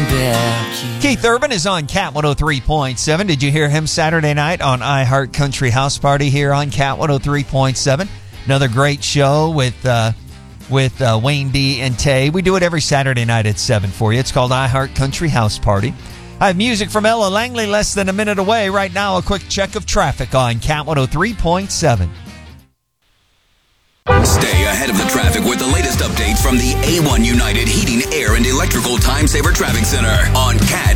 Keith Urban is on Cat 103.7. Did you hear him Saturday night on iHeart Country House Party here on Cat 103.7? Another great show with Wayne D and Tay. We do it every Saturday night at 7 for you. It's called iHeart Country House Party. I have music from Ella Langley less than a minute away. Right now, a quick check of traffic on Cat 103.7. Stay ahead of the traffic with the latest updates from the A1 United Heating, Air, and Electrical Time Saver Traffic Center on Cat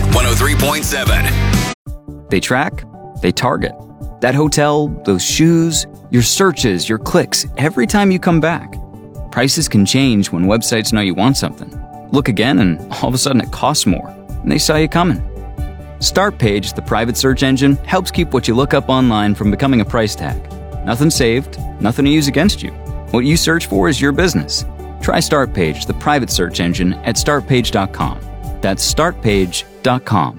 103.7. They track, they target. That hotel, those shoes, your searches, your clicks, every time you come back. Prices can change when websites know you want something. Look again and all of a sudden it costs more, and they saw you coming. Startpage, the private search engine, helps keep what you look up online from becoming a price tag. Nothing saved, nothing to use against you. What you search for is your business. Try Startpage, the private search engine, at startpage.com. That's startpage.com.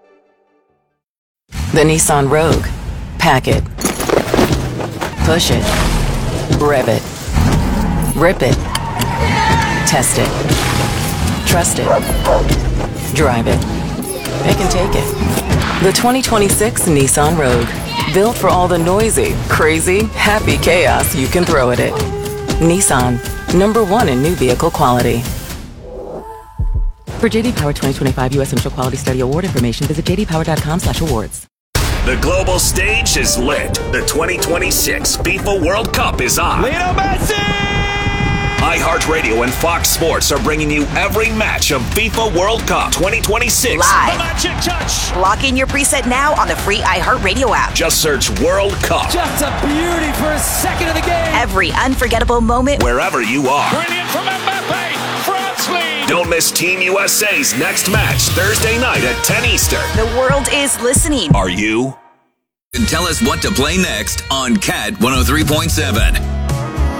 The Nissan Rogue. Pack it. Push it. Rev it. Rip it. Test it. Trust it. Drive it. It can take it. The 2026 Nissan Rogue. Built for all the noisy, crazy, happy chaos you can throw at it. Nissan, #1 in new vehicle quality. For JD Power 2025 U.S. Initial Quality Study Award information, visit jdpower.com/awards. The global stage is lit. The 2026 FIFA World Cup is on. Lionel Messi! iHeartRadio and Fox Sports are bringing you every match of FIFA World Cup 2026. The Live. magic touch. Lock in your preset now on the free iHeartRadio app. Just search World Cup Just a beauty for a second of the game. Every unforgettable moment. wherever you are. Brilliant from Mbappe. France lead. Don't miss Team USA's next match Thursday night at 10 Eastern. The world is listening. Are you? And tell us what to play next on Cat 103.7.